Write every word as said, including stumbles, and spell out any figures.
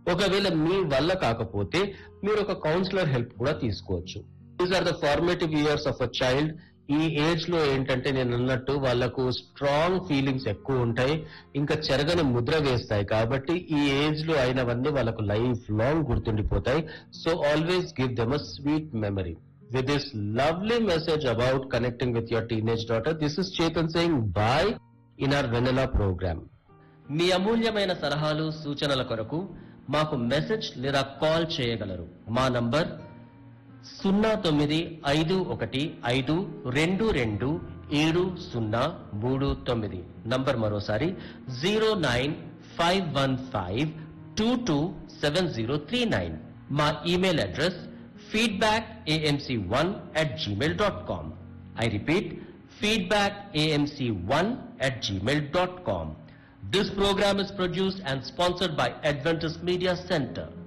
ఒకవేళ మీ వల్ల కాకపోతే మీరు ఒక కౌన్సిలర్ హెల్ప్ కూడా తీసుకోవచ్చు. These are the formative years of a child. ఈ ఏజ్ లో ఏంటంటే నేను అన్నట్టు వాళ్ళకు స్ట్రాంగ్ ఫీలింగ్స్ ఎక్కువ ఉంటాయి, ఇంకా చెరగని ముద్ర వేస్తాయి. కాబట్టి ఈ ఏజ్ లో అయినవన్నీ వాళ్ళకు life long గుర్తుండిపోతాయి. So always give them a sweet memory. With this lovely message about connecting with your teenage daughter, this is Chetan saying bye in our Vanilla program. మీ అమూల్యమైన సలహాలు సూచనల కొరకు మాకు మెసేజ్ లేదా కాల్ చేయగలరు. మా నంబర్ సున్నా తొమ్మిది ఐదు ఒకటి ఐదు రెండు రెండు ఏడు సున్నా మూడు తొమ్మిది. నంబర్ మరోసారి zero nine five one five two two seven zero three nine. మా email address feedback a m c one at gmail dot com. I repeat, feedback a m c one at gmail dot com. This program is produced and sponsored by Adventist Media Center.